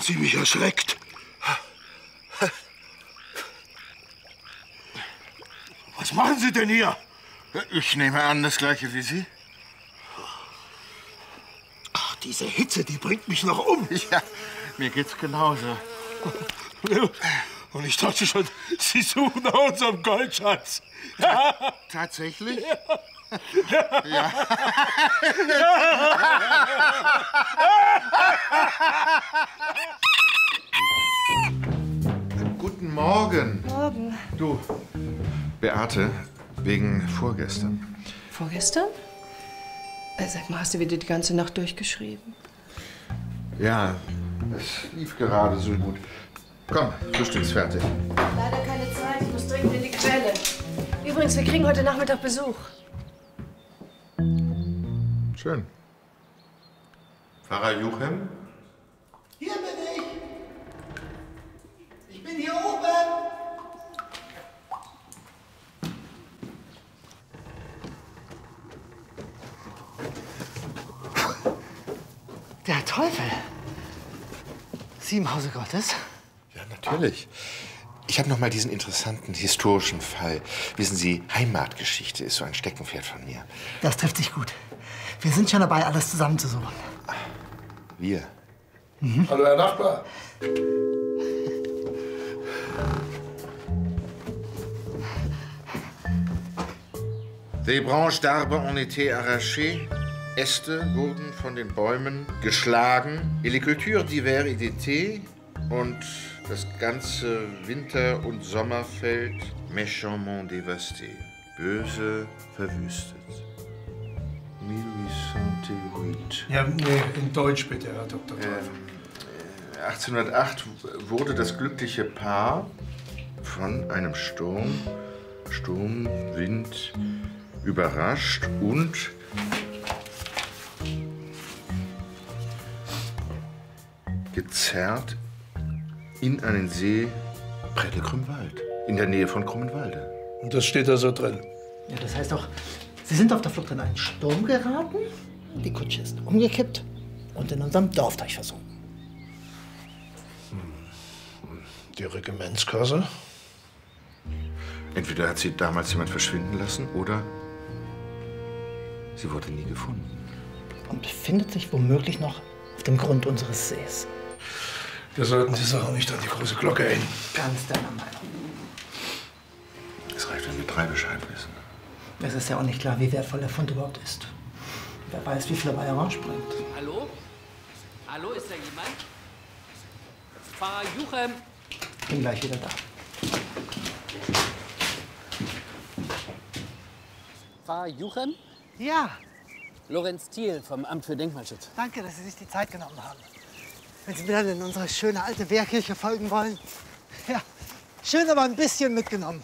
sie mich erschreckt. Was machen Sie denn hier? Ich nehme an, das Gleiche wie Sie. Ach, diese Hitze, die bringt mich noch um. Ja, mir geht's genauso. Und ich dachte schon, Sie suchen nach unserem Goldschatz. Tatsächlich? Ja. Guten Morgen. Morgen. Du, Beate, wegen vorgestern. Vorgestern? Sag mal, hast du wieder die ganze Nacht durchgeschrieben? Ja, es lief gerade so gut. Komm, Frühstück ist fertig. Leider keine Zeit, ich muss dringend in die Quelle. Übrigens, wir kriegen heute Nachmittag Besuch. Schön. Pfarrer Juchem? Hier bin ich. Ich bin hier oben. Der Teufel. Sie im Hause Gottes? Ja, natürlich. Ich habe noch mal diesen interessanten historischen Fall. Wissen Sie, Heimatgeschichte ist so ein Steckenpferd von mir. Das trifft sich gut. Wir sind schon dabei, alles zusammenzusuchen. Wir? Hallo, Herr Nachbar. Les branches d'arbres ont été arrachées. Äste wurden von den Bäumen geschlagen. Et les cultures d'hiver et d'été. Und das ganze Winter- und Sommerfeld méchamment dévasté. Böse verwüstet. 1808. Ja, nee, in Deutsch bitte, Herr Dr. Teufel. 1808 wurde das glückliche Paar von einem Sturmwind überrascht und gezerrt in einen See près de Grünwald, in der Nähe von Krummenwalde. Und das steht da so drin. Ja, das heißt doch, Sie sind auf der Flucht in einen Sturm geraten, die Kutsche ist umgekippt und in unserem Dorfteich versunken. Die Regimentskasse? Entweder hat sie damals jemand verschwinden lassen oder sie wurde nie gefunden. Und befindet sich womöglich noch auf dem Grund unseres Sees. Wir sollten die Sache nicht an die große Glocke hängen. Ganz deiner Meinung. Es reicht, wenn wir 3 Bescheid wissen. Es ist ja auch nicht klar, wie wertvoll der Fund überhaupt ist. Wer weiß, wie viel er bei herausspringt. Hallo? Hallo, ist da jemand? Pfarrer Juchem. Bin gleich wieder da. Pfarrer Juchem? Ja, Lorenz Thiel vom Amt für Denkmalschutz. danke, dass Sie sich die Zeit genommen haben. Wenn Sie wieder in unsere schöne alte Wehrkirche folgen wollen. Ja, schön, aber ein bisschen mitgenommen.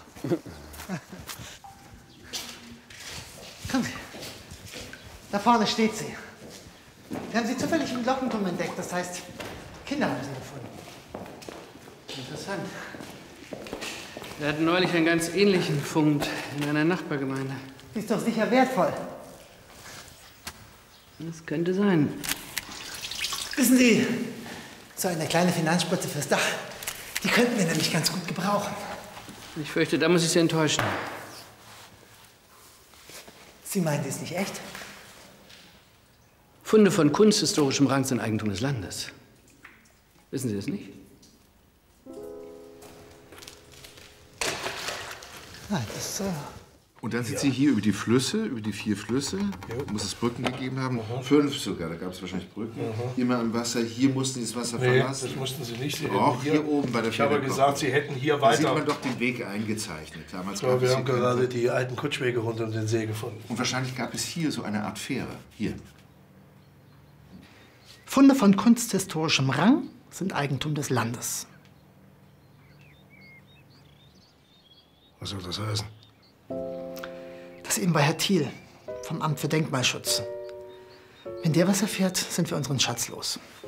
Kommen Sie. Da vorne steht sie. Wir haben sie zufällig im Glockenturm entdeckt. Das heißt, Kinder haben sie gefunden. Interessant. Wir hatten neulich einen ganz ähnlichen Fund in einer Nachbargemeinde. Die ist doch sicher wertvoll. Das könnte sein. Wissen Sie, so eine kleine Finanzspritze fürs Dach, die könnten wir nämlich ganz gut gebrauchen. Ich fürchte, da muss ich Sie enttäuschen. Sie meinen, die ist nicht echt? Funde von kunsthistorischem Rang sind Eigentum des Landes. Wissen Sie das nicht? Nein, das Und dann sind Sie hier über die Flüsse, über die 4 Flüsse, muss es Brücken gegeben haben, 5 sogar, da gab es wahrscheinlich Brücken, immer im Wasser, hier mussten Sie das Wasser verlassen. Das mussten Sie nicht. Sie Auch hier oben bei der Ich habe gesagt, Sie hätten hier Da sieht weiter. man doch den Weg eingezeichnet. Damals Ja, gab wir es haben hier gerade keine- die alten Kutschwege rund um den See gefunden. Und wahrscheinlich gab es hier so eine Art Fähre. Hier. Funde von kunsthistorischem Rang sind Eigentum des Landes. Was soll das heißen? Das eben bei Herr Thiel vom Amt für Denkmalschutz. Wenn der was erfährt, sind wir unseren Schatz los.